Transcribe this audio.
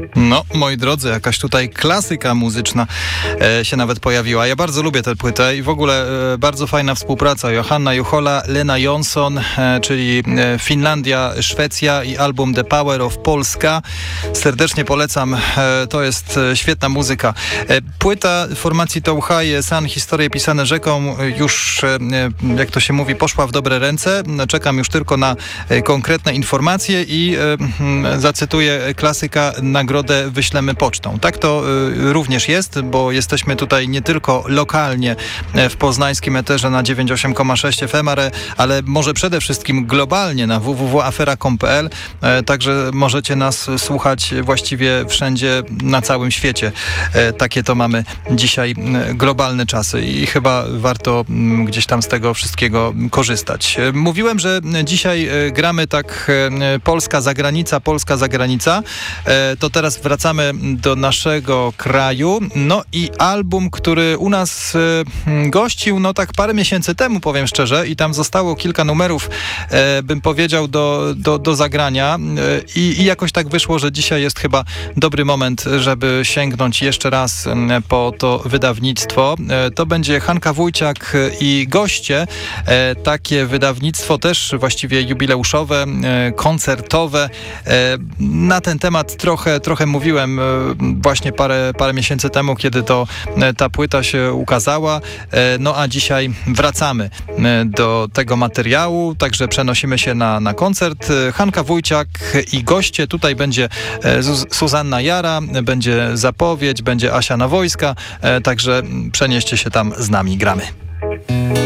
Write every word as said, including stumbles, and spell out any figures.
No, moi drodzy, jakaś tutaj klasyka muzyczna e, się nawet pojawiła. Ja bardzo lubię tę płytę i w ogóle e, bardzo fajna współpraca. Johanna Juhola, Lena Jonsson, e, czyli e, Finlandia, Szwecja i album The Power of Polska. Serdecznie polecam. E, to jest e, świetna muzyka. E, płyta formacji Touhaj, San, historie pisane rzeką, już, e, jak to się mówi, poszła w dobre ręce. Czekam już tylko na e, konkretne informacje i e, zacytuję klasyka, nagrodę wyślemy pocztą. Tak to y, również jest, bo jesteśmy tutaj nie tylko lokalnie w poznańskim eterze na dziewięćdziesiąt osiem przecinek sześć F M, ale, ale może przede wszystkim globalnie na w w w kropka afera kropka com kropka p l. E, także możecie nas słuchać właściwie wszędzie na całym świecie. E, takie to mamy dzisiaj e, globalne czasy i chyba warto m, gdzieś tam z tego wszystkiego korzystać. E, mówiłem, że dzisiaj e, gramy tak e, Polska zagranica, Polska zagranica. E, to teraz wracamy do naszego kraju. No i album, który u nas y, gościł, no tak parę miesięcy temu, powiem szczerze, i tam zostało kilka numerów, e, bym powiedział, do, do, do zagrania e, i jakoś tak wyszło, że dzisiaj jest chyba dobry moment, żeby sięgnąć jeszcze raz e, po to wydawnictwo. E, to będzie Hanka Wójciak i goście. E, takie wydawnictwo też właściwie jubileuszowe, e, koncertowe. E, na ten temat trochę, trochę mówiłem właśnie parę, parę miesięcy temu, kiedy to ta płyta się ukazała. No a dzisiaj wracamy do tego materiału, także przenosimy się na, na koncert. Hanka Wójciak i goście. Tutaj będzie Zuzanna Jara, będzie zapowiedź, będzie Asia Nawojska, także przenieście się tam z nami, gramy.